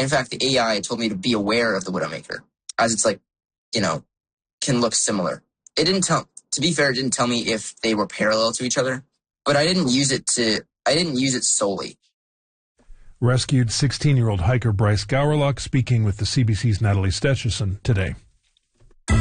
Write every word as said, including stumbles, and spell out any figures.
In fact, the A I told me to be aware of the Widowmaker, as it's like, you know, can look similar. It didn't tell, to be fair, it didn't tell me if they were parallel to each other, but I didn't use it to, I didn't use it solely. Rescued sixteen-year-old hiker Bryce Gowerlock speaking with the C B C's Natalie Stecherson today.